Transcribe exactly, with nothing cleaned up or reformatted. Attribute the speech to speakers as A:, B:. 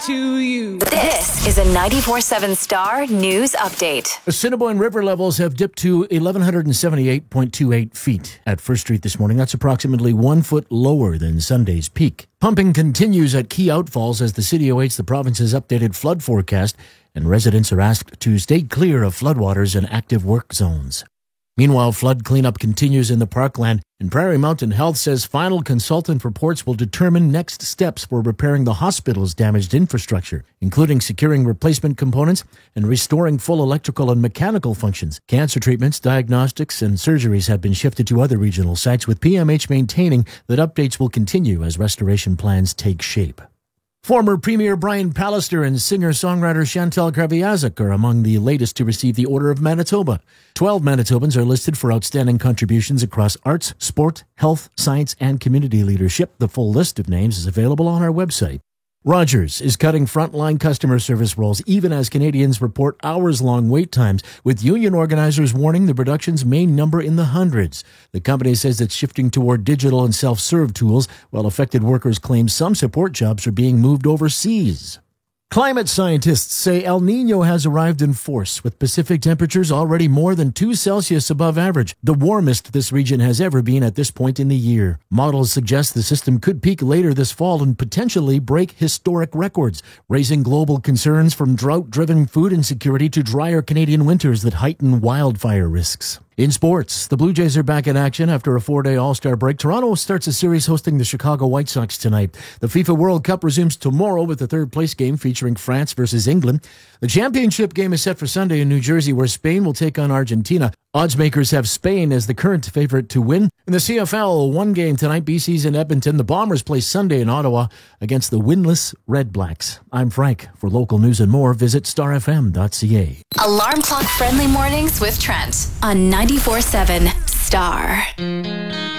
A: to you.
B: This is a ninety-four point seven Star News Update.
C: Assiniboine River levels have dipped to eleven seventy-eight point two eight feet at First Street this morning. That's approximately one foot lower than Sunday's peak. Pumping continues at key outfalls as the city awaits the province's updated flood forecast, and residents are asked to stay clear of floodwaters and active work zones. Meanwhile, flood cleanup continues in the Parkland, and Prairie Mountain Health says final consultant reports will determine next steps for repairing the hospital's damaged infrastructure, including securing replacement components and restoring full electrical and mechanical functions. Cancer treatments, diagnostics, and surgeries have been shifted to other regional sites, with P M H maintaining that updates will continue as restoration plans take shape. Former Premier Brian Pallister and singer-songwriter Chantal Kreviazuk are among the latest to receive the Order of Manitoba. Twelve Manitobans are listed for outstanding contributions across arts, sport, health, science, and community leadership. The full list of names is available on our website. Rogers is cutting frontline customer service roles even as Canadians report hours-long wait times, with union organizers warning the reductions may number in the hundreds. The company says it's shifting toward digital and self-serve tools, while affected workers claim some support jobs are being moved overseas. Climate scientists say El Niño has arrived in force, with Pacific temperatures already more than two Celsius above average, the warmest this region has ever been at this point in the year. Models suggest the system could peak later this fall and potentially break historic records, raising global concerns from drought-driven food insecurity to drier Canadian winters that heighten wildfire risks. In sports, the Blue Jays are back in action after a four-day All-Star break. Toronto starts a series hosting the Chicago White Sox tonight. The FIFA World Cup resumes tomorrow with the third-place game featuring France versus England. The championship game is set for Sunday in New Jersey, where Spain will take on Argentina. Oddsmakers have Spain as the current favorite to win. In the C F L, one game tonight, B C's in Edmonton. The Bombers play Sunday in Ottawa against the winless Red Blacks. I'm Frank. For local news and more, visit star f m dot c a.
B: Alarm clock friendly mornings with Trent on ninety-four point seven Star.